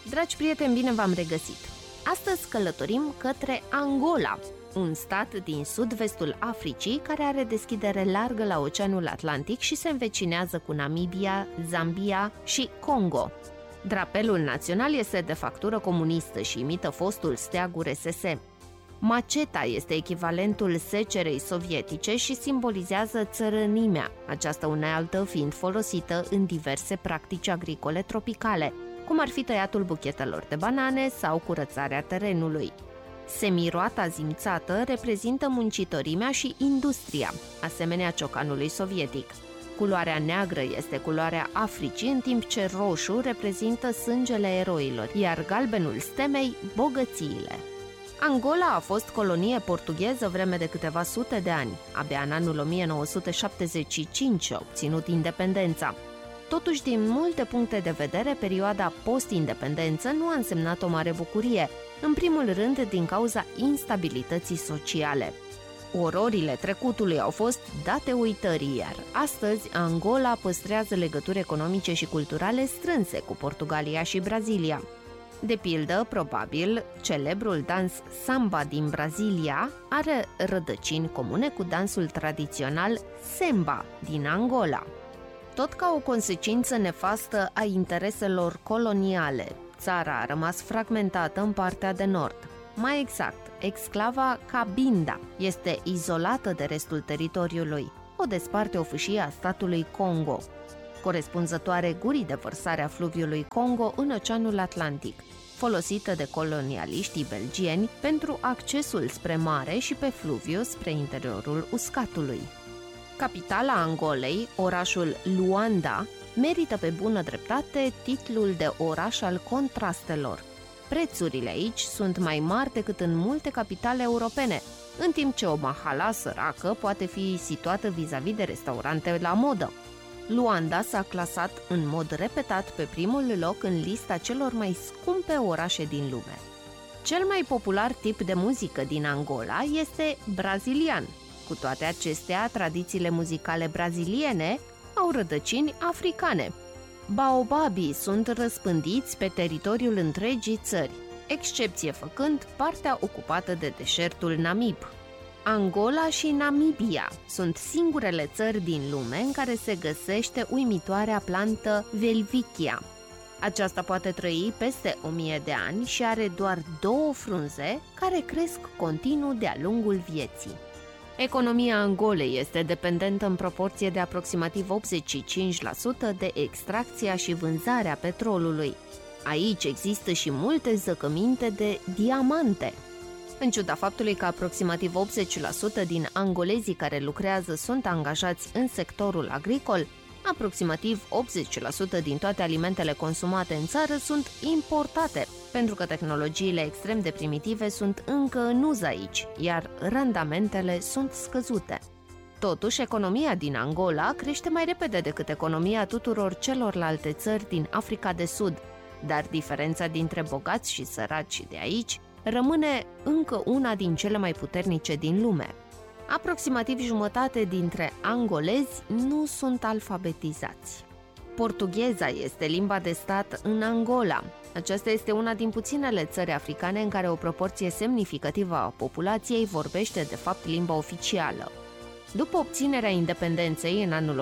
Dragi prieteni, bine v-am regăsit! Astăzi călătorim către Angola, un stat din sud-vestul Africii care are deschidere largă la Oceanul Atlantic și se învecinează cu Namibia, Zambia și Congo. Drapelul național este de factură comunistă și imită fostul steag URSS. Maceta este echivalentul secerei sovietice și simbolizează țărănimea, această unealtă fiind folosită în diverse practici agricole tropicale, cum ar fi tăiatul buchetelor de banane sau curățarea terenului. Semiroata zimțată reprezintă muncitorimea și industria, asemenea ciocanului sovietic. Culoarea neagră este culoarea Africii, în timp ce roșu reprezintă sângele eroilor, iar galbenul stemei bogățiile. Angola a fost colonie portugheză vreme de câteva sute de ani. Abia în anul 1975 a obținut independența. Totuși, din multe puncte de vedere, perioada post-independență nu a însemnat o mare bucurie, în primul rând din cauza instabilității sociale. Ororile trecutului au fost date uitării, iar astăzi Angola păstrează legături economice și culturale strânse cu Portugalia și Brazilia. De pildă, probabil, celebrul dans samba din Brazilia are rădăcini comune cu dansul tradițional semba din Angola. Tot ca o consecință nefastă a intereselor coloniale, țara a rămas fragmentată în partea de nord. Mai exact, exclava Cabinda este izolată de restul teritoriului, o desparte o fâșie a statului Congo, corespunzătoare gurii de vărsare a fluviului Congo în Oceanul Atlantic, folosită de colonialiștii belgieni pentru accesul spre mare și pe fluviu spre interiorul uscatului. Capitala Angolei, orașul Luanda, merită pe bună dreptate titlul de oraș al contrastelor. Prețurile aici sunt mai mari decât în multe capitale europene, în timp ce o mahala săracă poate fi situată vis-a-vis de restaurante la modă. Luanda s-a clasat în mod repetat pe primul loc în lista celor mai scumpe orașe din lume. Cel mai popular tip de muzică din Angola este brazilian. Cu toate acestea, tradițiile muzicale braziliene au rădăcini africane. Baobabii sunt răspândiți pe teritoriul întregii țări, excepție făcând partea ocupată de deșertul Namib. Angola și Namibia sunt singurele țări din lume în care se găsește uimitoarea plantă Welwitschia. Aceasta poate trăi peste 1000 de ani și are doar 2 frunze care cresc continuu de-a lungul vieții. Economia Angolei este dependentă în proporție de aproximativ 85% de extracția și vânzarea petrolului. Aici există și multe zăcăminte de diamante. În ciuda faptului că aproximativ 80% din angolezii care lucrează sunt angajați în sectorul agricol, aproximativ 80% din toate alimentele consumate în țară sunt importate, pentru că tehnologiile extrem de primitive sunt încă în uz aici, iar randamentele sunt scăzute. Totuși, economia din Angola crește mai repede decât economia tuturor celorlalte țări din Africa de Sud, dar diferența dintre bogați și săraci de aici rămâne încă una din cele mai puternice din lume. Aproximativ jumătate dintre angolezi nu sunt alfabetizați. Portugheza este limba de stat în Angola. Aceasta este una din puținele țări africane în care o proporție semnificativă a populației vorbește de fapt limba oficială. După obținerea independenței în anul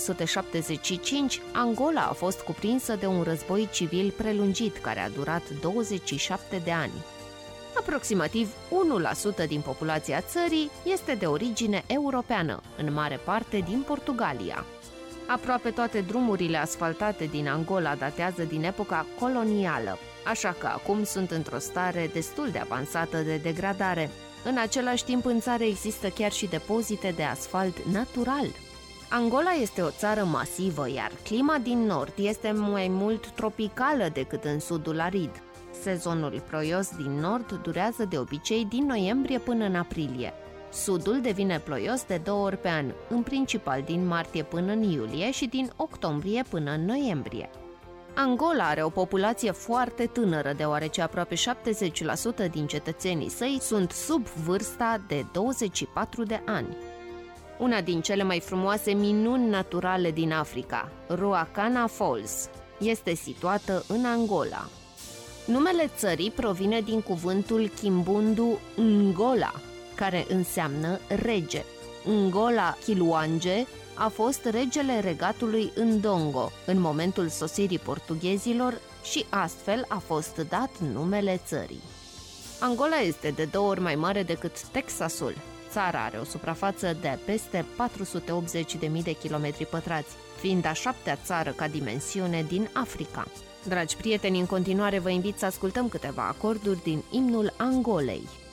1975, Angola a fost cuprinsă de un război civil prelungit care a durat 27 de ani. Aproximativ 1% din populația țării este de origine europeană, în mare parte din Portugalia. Aproape toate drumurile asfaltate din Angola datează din epoca colonială, așa că acum sunt într-o stare destul de avansată de degradare. În același timp, în țară există chiar și depozite de asfalt natural. Angola este o țară masivă, iar clima din nord este mai mult tropicală decât în sudul arid. Sezonul ploios din nord durează de obicei din noiembrie până în aprilie. Sudul devine ploios de 2 ori pe an, în principal din martie până în iulie și din octombrie până în noiembrie. Angola are o populație foarte tânără, deoarece aproape 70% din cetățenii săi sunt sub vârsta de 24 de ani. Una din cele mai frumoase minuni naturale din Africa, Ruacana Falls, este situată în Angola. Numele țării provine din cuvântul Kimbundu Ngola, care înseamnă rege. Ngola Kiluange a fost regele regatului Ndongo în momentul sosirii portughezilor și astfel a fost dat numele țării. Angola este de 2 ori mai mare decât Texasul. Țara are o suprafață de peste 480.000 de kilometri pătrați, fiind a 7-a țară ca dimensiune din Africa. Dragi prieteni, în continuare vă invit să ascultăm câteva acorduri din imnul Angolei.